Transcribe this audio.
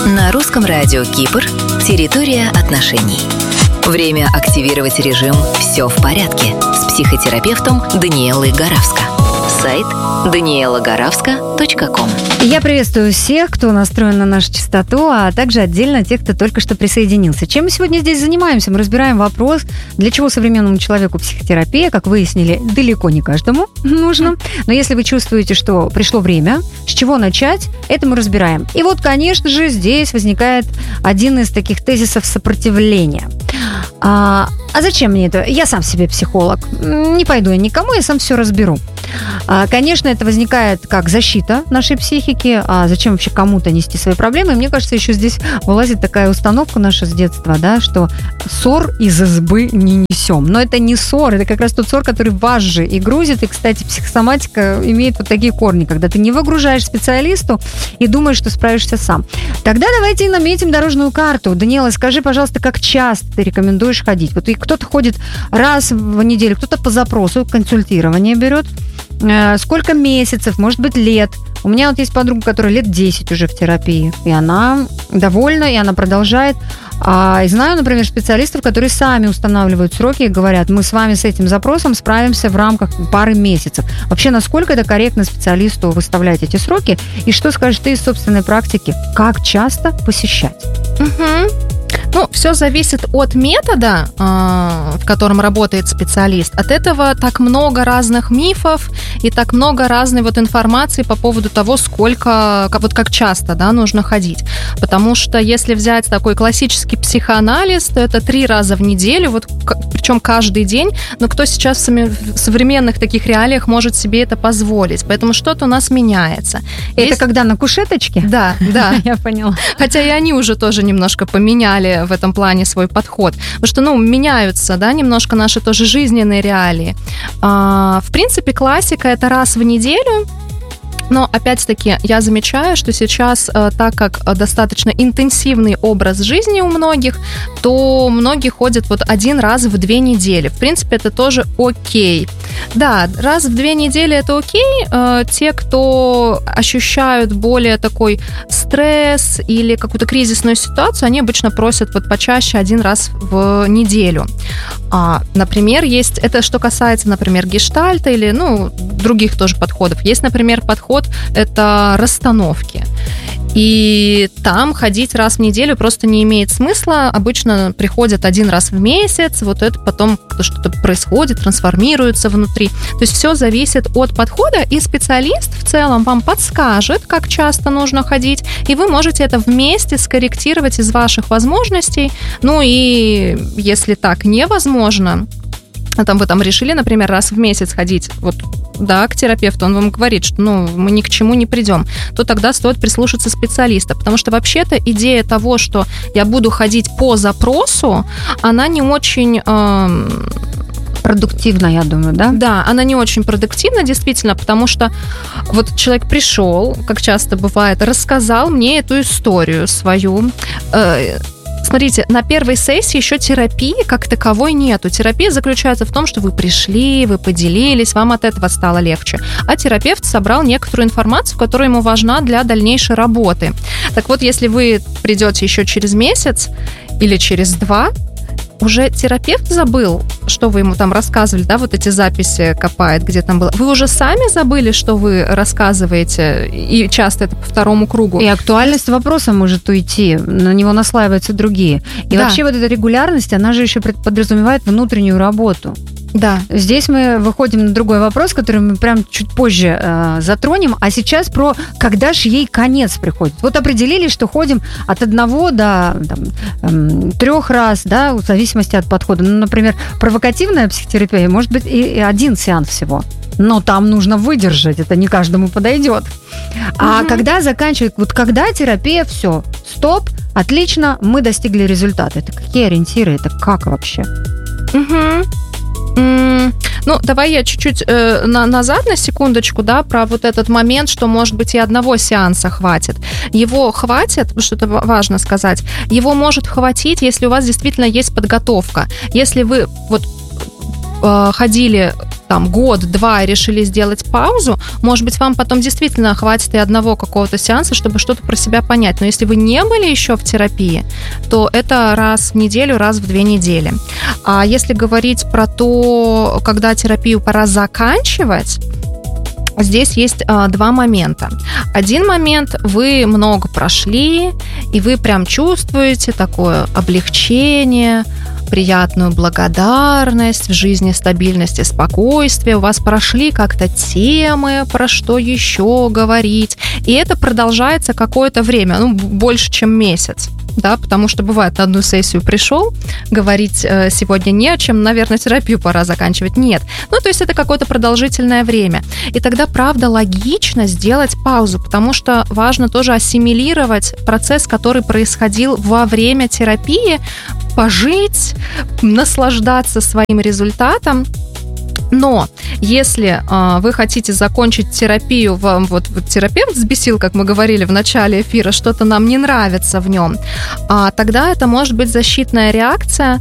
На русском радио Кипр территория отношений. Время активировать режим «Все в порядке» с психотерапевтом Даниэлой Горавско. Сайт danielagoravsko.com. Я приветствую всех, кто настроен на нашу частоту, а также отдельно тех, кто только что присоединился. Чем мы сегодня здесь занимаемся? Мы разбираем вопрос, для чего современному человеку психотерапия, как выяснили, далеко не каждому нужно. Но если вы чувствуете, что пришло время, с чего начать, это мы разбираем. И вот, конечно же, здесь возникает один из таких тезисов сопротивления. А зачем мне это? Я сам себе психолог. Не пойду я никому, я сам все разберу. Конечно, это возникает как защита нашей психики. А зачем вообще кому-то нести свои проблемы? И мне кажется, еще здесь вылазит такая установка наша с детства, да, что ссор из избы не несем. Но это не ссор, это как раз тот ссор, который вас же и грузит. И, кстати, психосоматика имеет вот такие корни, когда ты не выгружаешь специалисту и думаешь, что справишься сам. Тогда давайте наметим дорожную карту. Даниэла, скажи, пожалуйста, как часто ты рекомендуешь ходить? Вот и кто-то ходит раз в неделю, кто-то по запросу консультирование берет. Сколько месяцев, может быть, лет. У меня вот есть подруга, которая лет 10 уже в терапии, и она довольна, и она продолжает. И знаю, например, специалистов, которые сами устанавливают сроки и говорят, мы с вами с этим запросом справимся в рамках пары месяцев. Вообще, насколько это корректно специалисту выставлять эти сроки? И что скажешь ты из собственной практики? Как часто посещать? Ну, все зависит от метода, в котором работает специалист. От этого так много разных мифов и так много разной вот информации по поводу того, сколько, вот как часто, да, нужно ходить. Потому что если взять такой классический психоанализ, то это 3 раза в неделю, вот, причем каждый день. Но кто сейчас в современных таких реалиях может себе это позволить? Поэтому что-то у нас меняется. Это когда на кушеточке? Да. Я поняла. Хотя и они уже тоже немножко поменяли в этом плане свой подход. Потому что, меняются, да, немножко наши тоже жизненные реалии. В принципе, классика – это раз в неделю. Но, опять-таки, я замечаю, что сейчас, так как достаточно интенсивный образ жизни у многих, то многие ходят вот 1 раз в 2 недели. В принципе, это тоже окей. Да, раз в 2 недели это окей. Те, кто ощущают более такой стресс или какую-то кризисную ситуацию, они обычно просят вот почаще 1 раз в неделю. Например, есть, это что касается, например, гештальта или, других тоже подходов. Есть, например, подход, это расстановки. И там ходить раз в неделю просто не имеет смысла. Обычно приходят 1 раз в месяц, вот это потом что-то происходит, трансформируется внутри. То есть все зависит от подхода, и специалист в целом вам подскажет, как часто нужно ходить, и вы можете это вместе скорректировать из ваших возможностей. И если так невозможно, вы там решили, например, раз в месяц ходить, к терапевту, он вам говорит, что мы ни к чему не придем, то тогда стоит прислушаться специалиста, потому что вообще-то идея того, что я буду ходить по запросу, она не очень... продуктивно, я думаю, да? Да, она не очень продуктивна, действительно, потому что вот человек пришел, как часто бывает, рассказал мне эту историю свою. Смотрите, на первой сессии еще терапии как таковой нету. Терапия заключается в том, что вы пришли, вы поделились, вам от этого стало легче. А терапевт собрал некоторую информацию, которая ему важна для дальнейшей работы. Так вот, если вы придете еще через месяц или через 2, уже терапевт забыл, что вы ему там рассказывали, да, вот эти записи копает, где там было. Вы уже сами забыли, что вы рассказываете, и часто это по 2 кругу. И актуальность вопроса может уйти, на него наслаиваются другие. И вообще вот эта регулярность, она же еще подразумевает внутреннюю работу. Да. Здесь мы выходим на другой вопрос, который мы прям чуть позже затронем, а сейчас про когда же ей конец приходит. Вот определили, что ходим от 1 до 3 раз, да, в зависимости от подхода. Например, провокативная психотерапия может быть и 1 сеанс всего. Но там нужно выдержать, это не каждому подойдет. А когда заканчивает, вот когда терапия, все, стоп, отлично, мы достигли результата. Это какие ориентиры, это как вообще? Давай я чуть-чуть назад на секундочку, да, про вот этот момент, что, может быть, и 1 сеанса хватит. Его хватит, потому что это важно сказать, его может хватить, если у вас действительно есть подготовка. Если вы ходили там год-два и решили сделать паузу, может быть, вам потом действительно хватит и одного какого-то сеанса, чтобы что-то про себя понять. Но если вы не были еще в терапии, то это раз в неделю, раз в 2 недели. А если говорить про то, когда терапию пора заканчивать, здесь есть 2 момента. Один момент, вы много прошли, и вы прям чувствуете такое облегчение, приятную благодарность в жизни, стабильность и спокойствие. У вас прошли как-то темы, про что еще говорить. И это продолжается какое-то время, больше, чем месяц. Да, потому что бывает, на одну сессию пришел, говорить сегодня не о чем, наверное, терапию пора заканчивать. Нет. То есть это какое-то продолжительное время. И тогда, правда, логично сделать паузу, потому что важно тоже ассимилировать процесс, который происходил во время терапии, пожить, наслаждаться своим результатом. Но если вы хотите закончить терапию, вам вот терапевт взбесил, как мы говорили в начале эфира, что-то нам не нравится в нем, тогда это может быть защитная реакция